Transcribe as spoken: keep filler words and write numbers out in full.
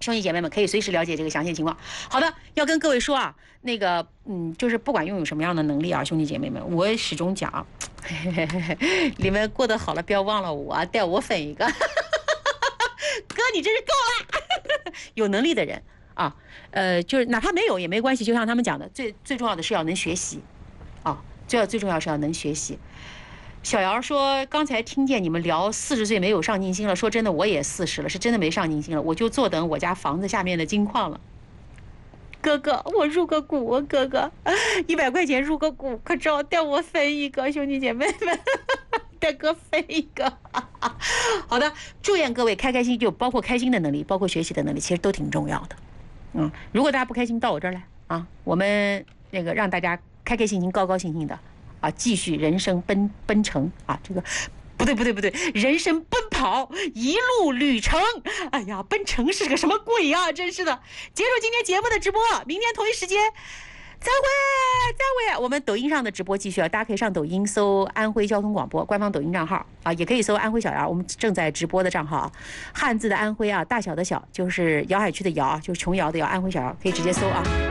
兄弟姐妹们可以随时了解这个详细情况。好的，要跟各位说啊，那个嗯，就是不管拥有什么样的能力啊，兄弟姐妹们，我始终讲，嘿嘿嘿嘿，你们过得好了，不要忘了我，带我粉一个。哥，你真是够了！有能力的人啊，呃，就是哪怕没有也没关系，就像他们讲的，最最重要的是要能学习啊，最要最重要是要能学习。小姚说，刚才听见你们聊四十岁没有上进心了，说真的，我也四十了，是真的没上进心了，我就坐等我家房子下面的金矿了。哥哥，我入个股，哥哥，一百块钱入个股，可找带我分一个，兄弟姐妹们。带哥分一个，好的，祝愿各位开开心，就包括开心的能力，包括学习的能力，其实都挺重要的。嗯，如果大家不开心，到我这儿来啊，我们那个让大家开开心心、高高兴兴的啊，继续人生奔奔程啊，这个不对不对不对，人生奔跑，一路旅程。哎呀，奔程是个什么鬼啊？真是的。结束今天节目的直播，明天同一时间。再会，再会！我们抖音上的直播继续啊，大家可以上抖音搜安徽交通广播官方抖音账号啊，也可以搜安徽小姚，我们正在直播的账号啊，汉字的安徽啊，大小的小就是瑶海区的瑶，就是琼瑶的瑶，安徽小姚可以直接搜啊。